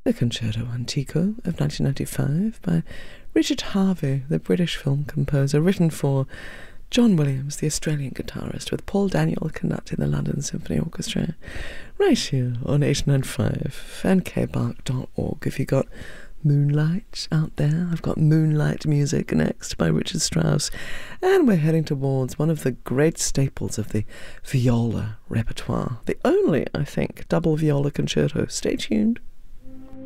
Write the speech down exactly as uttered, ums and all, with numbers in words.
The Concerto Antico of nineteen ninety-five by Richard Harvey, the British film composer, written for John Williams, the Australian guitarist, with Paul Daniel conducting the London Symphony Orchestra, right here on eight ninety-five and k bark dot org. If you got Moonlight out there, I've got Moonlight Music next by Richard Strauss, and we're heading towards one of the great staples of the viola repertoire, the only, I think, double viola concerto. Stay tuned.